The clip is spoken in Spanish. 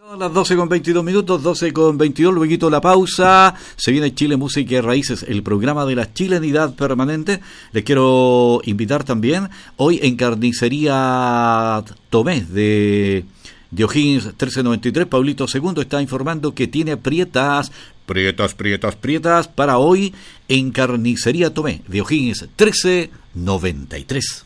A las 12:22, 12:22, luego la pausa, se viene Chile Música y Raíces, el programa de la chilenidad permanente. Les quiero invitar también, hoy en Carnicería Tomé de O'Higgins 1393, Paulito II está informando que tiene prietas para hoy en Carnicería Tomé de O'Higgins 1393.